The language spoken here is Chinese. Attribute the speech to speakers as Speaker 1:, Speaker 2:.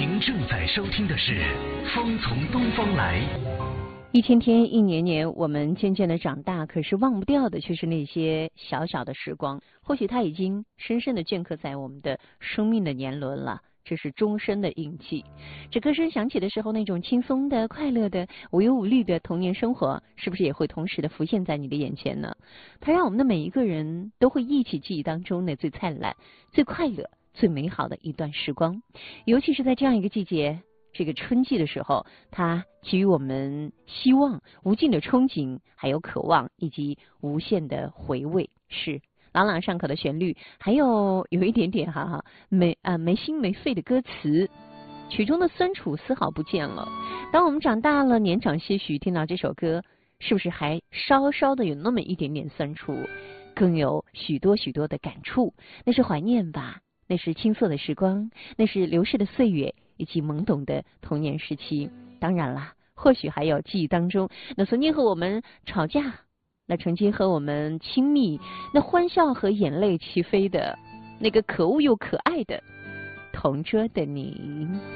Speaker 1: 您正在收听的是《风从东方来》。
Speaker 2: 一天天，一年年，我们渐渐的长大，可是忘不掉的却是那些小小的时光。或许它已经深深的镌刻在我们的生命的年轮了，这是终身的印记。这歌声响起的时候，那种轻松的、快乐的、无忧无虑的童年生活，是不是也会同时的浮现在你的眼前呢？它让我们的每一个人都会忆起记忆当中那最灿烂、最快乐、最美好的一段时光。尤其是在这样一个季节，这个春季的时候，它给予我们希望、无尽的憧憬，还有渴望，以及无限的回味。是朗朗上口的旋律，还有一点点没心没肺的歌词，曲中的酸楚丝毫不见了。当我们长大了，年长些许，听到这首歌，是不是还稍稍的有那么一点点酸楚，更有许多许多的感触？那是怀念吧，那是青涩的时光，那是流逝的岁月，以及懵懂的童年时期。当然啦，或许还有记忆当中那曾经和我们吵架，那曾经和我们亲密，那欢笑和眼泪齐飞的那个可恶又可爱的同桌的你。